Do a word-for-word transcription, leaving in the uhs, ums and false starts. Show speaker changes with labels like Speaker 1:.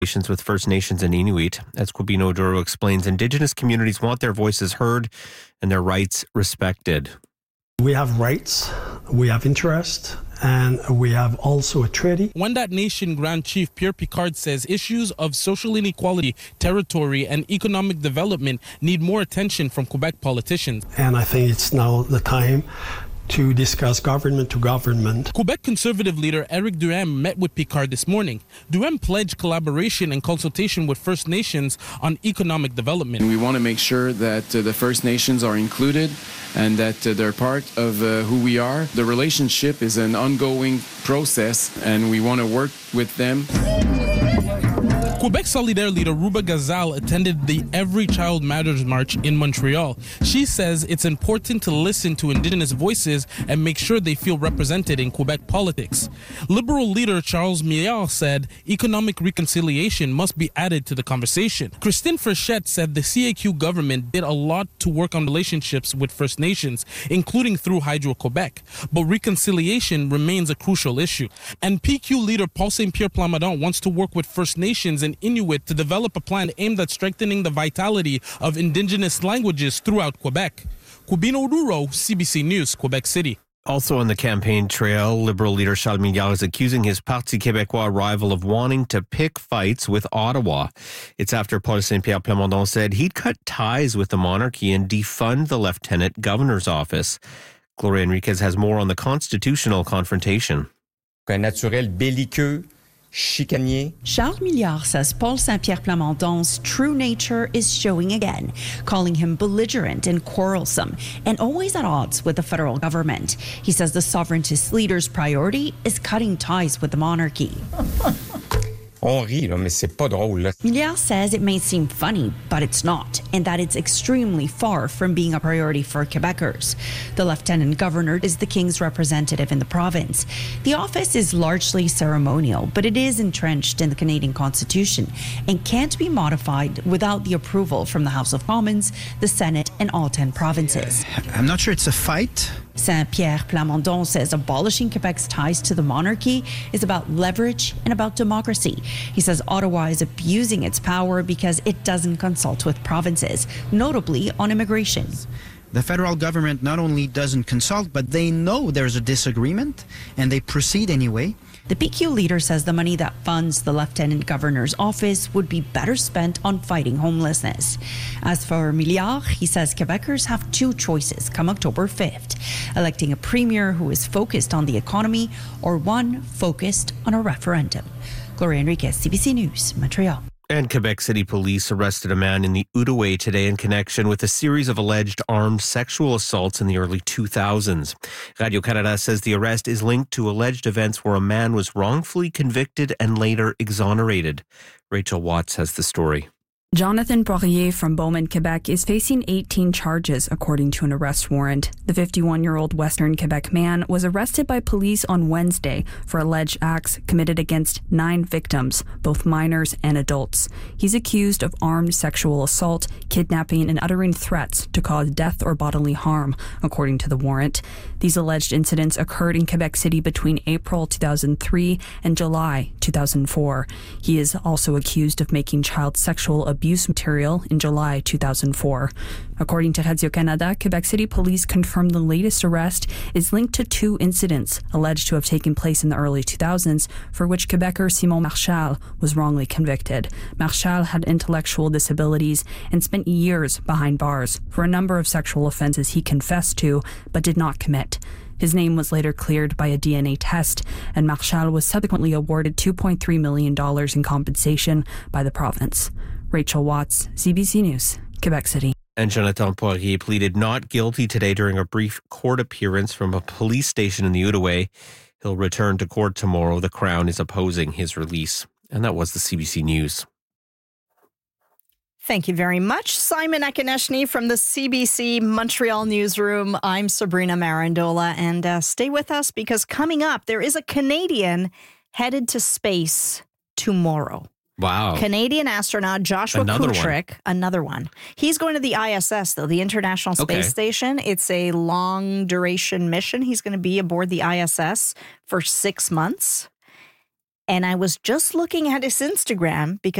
Speaker 1: with First Nations and Inuit. As Quibino Oduro explains, Indigenous communities want their voices heard and their rights respected.
Speaker 2: We have rights, we have interest, and we have also a treaty.
Speaker 3: Wendat Nation Grand Chief Pierre Picard says issues of social inequality, territory, and economic development need more attention from Quebec politicians.
Speaker 2: And I think it's now the time to discuss government to government.
Speaker 3: Quebec Conservative leader Eric Duhem met with Picard this morning. Duhem pledged collaboration and consultation with First Nations on economic development.
Speaker 4: We want to make sure that uh, the First Nations are included and that uh, they're part of uh, who we are. The relationship is an ongoing process and we want to work with them.
Speaker 3: Quebec Solidaire leader Ruba Gazal attended the Every Child Matters March in Montreal. She says it's important to listen to Indigenous voices and make sure they feel represented in Quebec politics. Liberal leader Charles Milliard said economic reconciliation must be added to the conversation. Christine Frechette said the C A Q government did a lot to work on relationships with First Nations, including through Hydro-Quebec. But reconciliation remains a crucial issue. And P Q leader Paul Saint-Pierre Plamondon wants to work with First Nations and Inuit to develop a plan aimed at strengthening the vitality of Indigenous languages throughout Quebec. Quibino Oduro, C B C News, Quebec City.
Speaker 1: Also on the campaign trail, Liberal leader Charles Milliard is accusing his Parti Québécois rival of wanting to pick fights with Ottawa. It's after Paul Saint-Pierre Plamondon said he'd cut ties with the monarchy and defund the lieutenant governor's office. Gloria Enriquez has more on the constitutional confrontation.
Speaker 5: Un naturel belliqueux, chicanier.
Speaker 6: Charles Milliard says Paul Saint-Pierre Plamondon's true nature is showing again, calling him belligerent and quarrelsome and always at odds with the federal government. He says the sovereigntist leader's priority is cutting ties with the monarchy.
Speaker 5: On rit, là, mais c'est pas drôle. Là.
Speaker 6: Milliard says it may seem funny, but it's not, and that it's extremely far from being a priority for Quebecers. The Lieutenant Governor is the King's representative in the province. The office is largely ceremonial, but it is entrenched in the Canadian Constitution and can't be modified without the approval from the House of Commons, the Senate, and all ten provinces.
Speaker 7: I'm not sure it's a fight.
Speaker 6: Saint-Pierre Plamondon says abolishing Quebec's ties to the monarchy is about leverage and about democracy. He says Ottawa is abusing its power because it doesn't consult with provinces, notably on immigration.
Speaker 7: The federal government not only doesn't consult, but they know there's a disagreement and they proceed anyway.
Speaker 6: The P Q leader says the money that funds the Lieutenant Governor's office would be better spent on fighting homelessness. As for Milliard, he says Quebecers have two choices come October fifth, electing a premier who is focused on the economy or one focused on a referendum. Gloria Enriquez, C B C News, Montreal.
Speaker 1: And Quebec City police arrested a man in the Outaouais today in connection with a series of alleged armed sexual assaults in the early two thousands. Radio-Canada says the arrest is linked to alleged events where a man was wrongfully convicted and later exonerated. Rachel Watts has the story.
Speaker 8: Jonathan Poirier from Beaumont, Quebec is facing eighteen charges, according to an arrest warrant. The fifty-one-year-old Western Quebec man was arrested by police on Wednesday for alleged acts committed against nine victims, both minors and adults. He's accused of armed sexual assault, kidnapping, and uttering threats to cause death or bodily harm, according to the warrant. These alleged incidents occurred in Quebec City between April two thousand three and July two thousand four. He is also accused of making child sexual abuse abuse material in July two thousand four. According to Radio-Canada, Quebec City police confirmed the latest arrest is linked to two incidents alleged to have taken place in the early two thousands for which Quebecer Simon Marchal was wrongly convicted. Marchal had intellectual disabilities and spent years behind bars for a number of sexual offenses he confessed to but did not commit. His name was later cleared by a D N A test, and Marchal was subsequently awarded two point three million dollars in compensation by the province. Rachel Watts, C B C News, Quebec City.
Speaker 1: And Jonathan Poirier pleaded not guilty today during a brief court appearance from a police station in the Outaouais. He'll return to court tomorrow. The Crown is opposing his release. And that was the C B C News.
Speaker 9: Thank you very much, Simon Akineshny from the C B C Montreal newsroom. I'm Sabrina Marandola, and uh, stay with us because coming up, there is a Canadian headed to space tomorrow.
Speaker 1: Wow.
Speaker 9: Canadian astronaut Joshua
Speaker 1: Another
Speaker 9: Kutrick,
Speaker 1: one.
Speaker 9: another one. He's going to the I S S, though, the International Space
Speaker 1: Okay.
Speaker 9: Station. It's a long duration mission. He's going to be aboard the I S S for six months. And I was just looking at his Instagram because